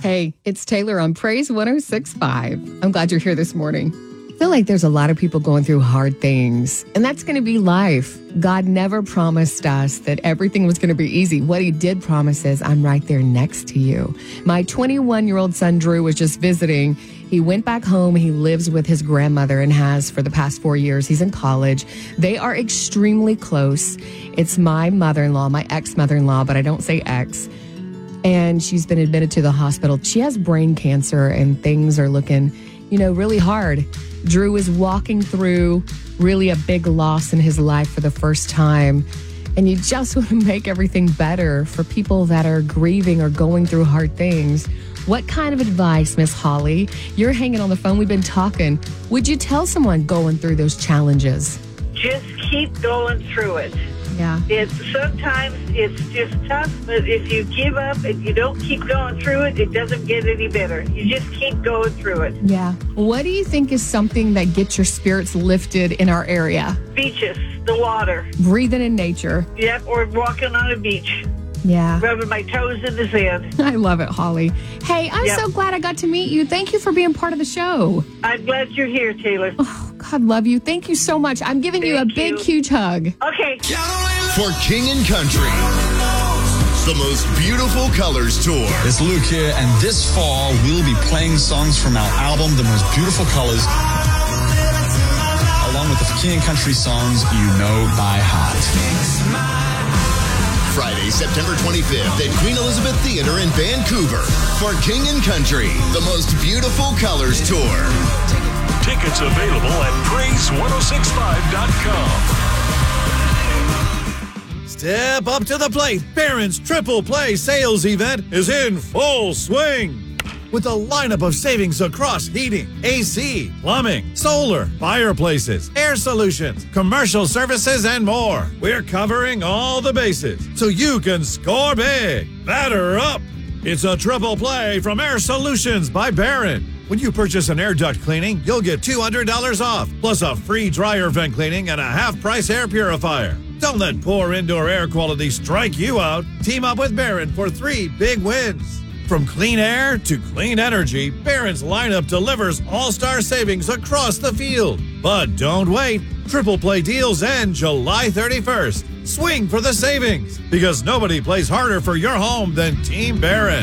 Hey, it's Taylor on Praise 106.5. I'm glad you're here this morning. I feel like there's a lot of people going through hard things, and that's going to be life. God never promised us that everything was going to be easy. What he did promise is, I'm right there next to you. My 21-year-old son, Drew, was just visiting. He went back home. He lives with his grandmother and has for the past 4 years. He's in college. They are extremely close. It's my mother-in-law, my ex-mother-in-law, but I don't say ex. And she's been admitted to the hospital. She has brain cancer, and things are looking, really hard. Drew is walking through really a big loss in his life for the first time. And you just want to make everything better for people that are grieving or going through hard things. What kind of advice, Miss Holly? You're hanging on the phone. We've been talking. Would you tell someone going through those challenges? Just keep going through it. Yeah. Sometimes it's just tough, but if you give up and you don't keep going through it, it doesn't get any better. You just keep going through it. Yeah. What do you think is something that gets your spirits lifted in our area? Beaches, the water. Breathing in nature. Yep, or walking on a beach. Yeah. Rubbing my toes in the sand. I love it, Holly. Hey, I'm so glad I got to meet you. Thank you for being part of the show. I'm glad you're here, Taylor. Oh, God, love you. Thank you so much. I'm giving you a big, huge hug. Okay. For King and Country, the most beautiful colors tour. It's Luke here, and this fall we'll be playing songs from our album, The Most Beautiful Colors, along with the King and Country songs you know by heart. Friday, September 25th at Queen Elizabeth Theater in Vancouver for King and Country, the most beautiful colors tour. Tickets available at praise1065.com. Step up to the plate. Barron's Triple Play sales event is in full swing. With a lineup of savings across heating, AC, plumbing, solar, fireplaces, air solutions, commercial services, and more. We're covering all the bases so you can score big. Batter up. It's a triple play from Air Solutions by Barron. When you purchase an air duct cleaning, you'll get $200 off, plus a free dryer vent cleaning and a half-price air purifier. Don't let poor indoor air quality strike you out. Team up with Barron for 3 big wins. From clean air to clean energy, Barron's lineup delivers all-star savings across the field. But don't wait. Triple Play deals end July 31st. Swing for the savings, because nobody plays harder for your home than Team Barron.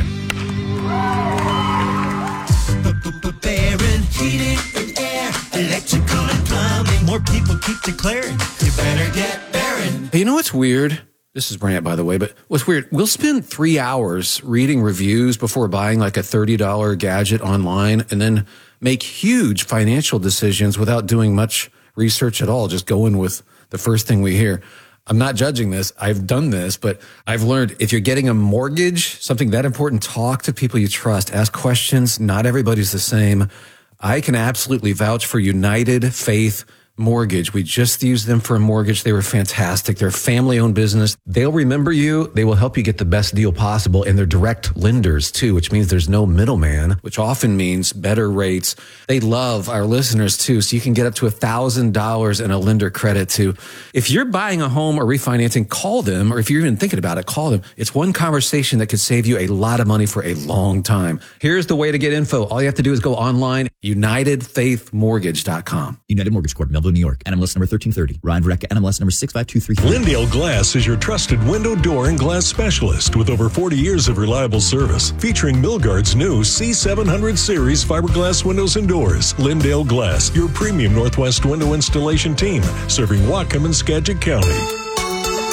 Barron Heating and Air, Electrical and Plumbing. More people keep declaring, you better get Barron. You know what's weird? This is Brant, by the way, but what's weird, we'll spend 3 hours reading reviews before buying like a $30 gadget online and then make huge financial decisions without doing much research at all, just going with the first thing we hear. I'm not judging this. I've done this, but I've learned if you're getting a mortgage, something that important, talk to people you trust, ask questions. Not everybody's the same. I can absolutely vouch for United Faith Mortgage. We just used them for a mortgage. They were fantastic. They're a family-owned business. They'll remember you. They will help you get the best deal possible. And they're direct lenders, too, which means there's no middleman, which often means better rates. They love our listeners, too, so you can get up to $1,000 in a lender credit, too. If you're buying a home or refinancing, call them. Or if you're even thinking about it, call them. It's one conversation that could save you a lot of money for a long time. Here's the way to get info. All you have to do is go online, UnitedFaithMortgage.com. United Mortgage Corp, Melville, New York. NMLS number 1330. Ryan Verrecka, NMLS number 65233. Lindale Glass is your trusted window, door, and glass specialist with over 40 years of reliable service. Featuring Milgard's new C700 series fiberglass windows and doors. Lindale Glass, your premium Northwest window installation team, serving Whatcom and Skagit County.